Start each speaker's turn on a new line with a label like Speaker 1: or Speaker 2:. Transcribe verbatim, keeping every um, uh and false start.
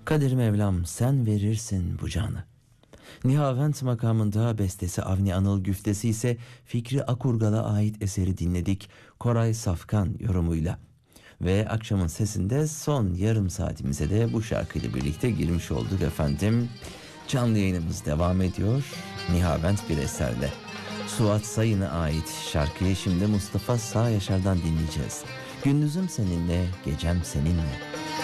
Speaker 1: Kadir Mevlam sen verirsin bu canı. Nihavent makamında bestesi Avni Anıl, güftesi ise Fikri Akurgal'a ait eseri dinledik Koray Safkan yorumuyla. Ve akşamın sesinde son yarım saatimize de bu şarkıyla birlikte girmiş olduk efendim. Canlı yayınımız devam ediyor Nihavent bir eserle. Suat Sayın'a ait şarkıyı şimdi Mustafa Sağ Yaşar'dan dinleyeceğiz. Gündüzüm seninle, gecem seninle.